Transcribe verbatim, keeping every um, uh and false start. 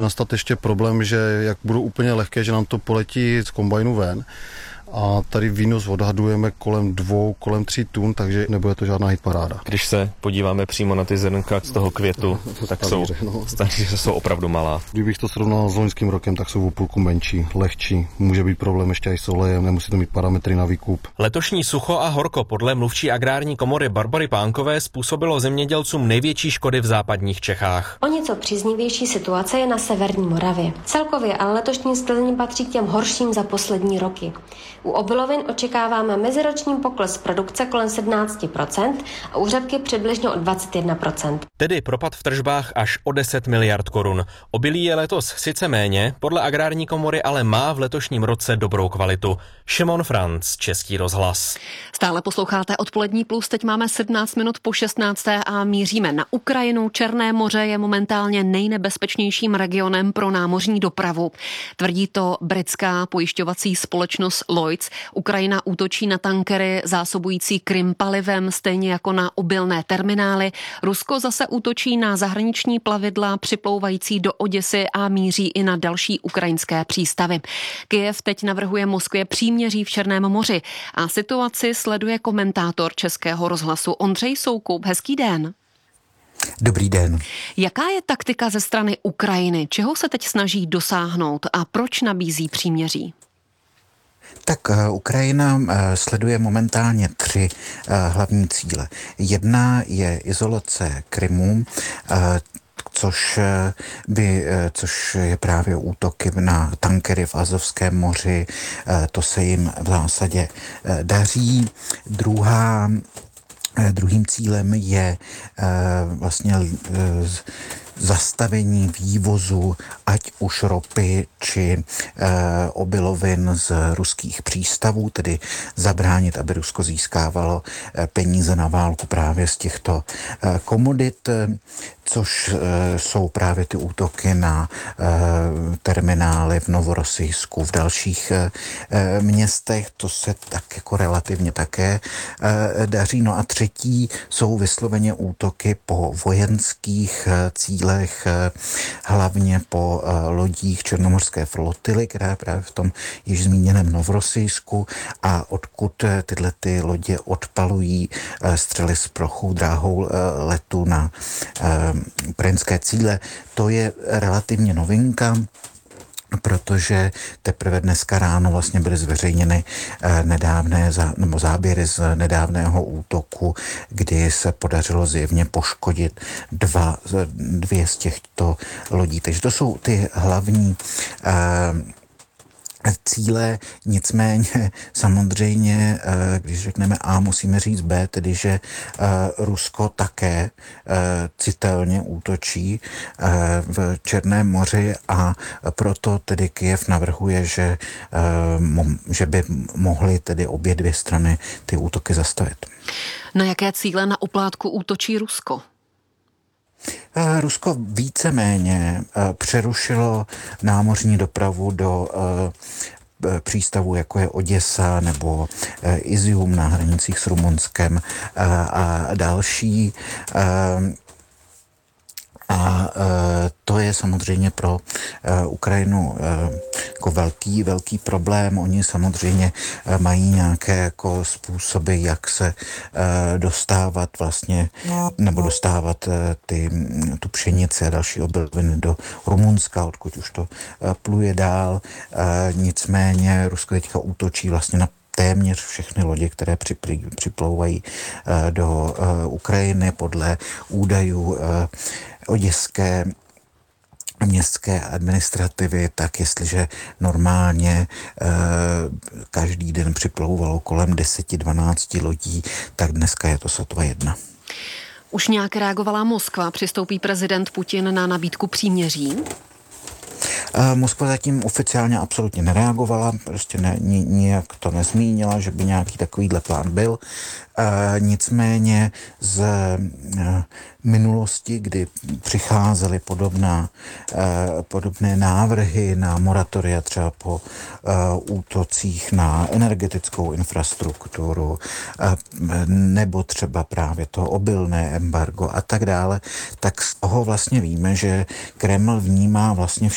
nastat ještě problém, že jak budou úplně lehké, že nám to poletí z kombajnu ven. A tady výnos odhadujeme kolem dvou, kolem tří tun, takže nebude to žádná hitparáda. Když se podíváme přímo na ty zrnka z toho květu, tak jsou, že jsou opravdu malá. Kdybych to srovnal s loňským rokem, tak jsou o půlku menší, lehčí. Může být problém ještě i s olejem, nemusíte mít parametry na výkup. Letošní sucho a horko podle mluvčí agrární komory Barbory Pánkové způsobilo zemědělcům největší škody v západních Čechách. O něco příznivější situace je na severní Moravě. Celkově ale letošní sklizně patří k těm horším za poslední roky. U obilovin očekáváme meziroční pokles produkce kolem sedmnáct procent a u řepky přibližně o dvacet jedna procent. Tedy propad v tržbách až o deset miliard korun. Obilí je letos sice méně, podle agrární komory ale má v letošním roce dobrou kvalitu. Šimon Franc, Český rozhlas. Stále posloucháte Odpolední plus, teď máme sedmnáct minut po šestnácté a míříme na Ukrajinu. Černé moře je momentálně nejnebezpečnějším regionem pro námořní dopravu. Tvrdí to britská pojišťovací společnost Lloyds. Ukrajina útočí na tankery zásobující Krym palivem, stejně jako na obilné terminály. Rusko zase útočí na zahraniční plavidla připlouvající do Oděsy a míří i na další ukrajinské přístavy. Kyjev teď navrhuje Moskvě příměří v Černém moři a situaci sleduje komentátor Českého rozhlasu Ondřej Soukup. Hezký den. Dobrý den. Jaká je taktika ze strany Ukrajiny? Čeho se teď snaží dosáhnout a proč nabízí příměří? Tak Ukrajina sleduje momentálně tři hlavní cíle. Jedna je izolace Krymu, což by, což je právě útoky na tankery v Azovském moři. To se jim v zásadě daří. Druhá Druhým cílem je vlastně zastavení vývozu ať už ropy či e, obilovin z ruských přístavů, tedy zabránit, aby Rusko získávalo e, peníze na válku právě z těchto e, komodit, e, což e, jsou právě ty útoky na e, terminály v Novorossijsku, v dalších e, městech. To se tak jako relativně také e, daří. No a třetí jsou vysloveně útoky po vojenských e, cílech, e, hlavně po e, lodích Černomorské flotily, která je právě v tom již zmíněném Novorossijsku a odkud e, tyhle ty lodě odpalují e, střely z prochů dráhou e, letu na e, ukrajinské cíle. To je relativně novinka, protože teprve dneska ráno vlastně byly zveřejněny nedávné nebo záběry z nedávného útoku, kdy se podařilo zjevně poškodit dva, dvě z těchto lodí. Takže to jsou ty hlavní cíle, nicméně samozřejmě, když řekneme A, musíme říct B, tedy že Rusko také citelně útočí v Černém moři a proto tedy Kyjev navrhuje, že, že by mohly tedy obě dvě strany ty útoky zastavit. Na jaké cíle na oplátku útočí Rusko? Rusko víceméně přerušilo námořní dopravu do přístavů, jako je Oděsa nebo Izium na hranicích s Rumunskem a další. A e, to je samozřejmě pro e, Ukrajinu e, jako velký, velký problém. Oni samozřejmě e, mají nějaké jako způsoby, jak se e, dostávat vlastně, nebo dostávat e, ty, tu pšenici a další obiloviny do Rumunska, odkud už to e, pluje dál. E, nicméně Rusko teďka útočí vlastně na téměř všechny lodě, které připlouvají e, do e, Ukrajiny podle údajů e, oděské městské administrativy, tak jestliže normálně e, každý den připlouvalo kolem deset dvanáct lodí, tak dneska je to sotva jedna. Už nějak reagovala Moskva? Přistoupí prezident Putin na nabídku příměří? Moskva zatím oficiálně absolutně nereagovala, prostě ne, nijak to nezmínila, že by nějaký takovýhle plán byl. E, nicméně z e, minulosti, kdy přicházely podobná, e, podobné návrhy na moratoria třeba po e, útocích na energetickou infrastrukturu e, nebo třeba právě to obilné embargo a tak dále, tak z toho vlastně víme, že Kreml vnímá vlastně